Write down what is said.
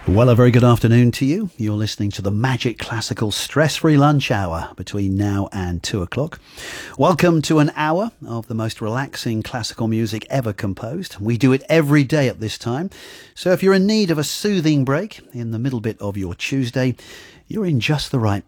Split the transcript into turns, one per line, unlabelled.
Well, a very good afternoon to you. You're listening to the Magic Classical Stress-Free Lunch Hour between now and 2 o'clock. Welcome to an hour of the most relaxing classical music ever composed. We do it every day at this time. So if you're in need of a soothing break in the middle bit of your Tuesday, you're in just the right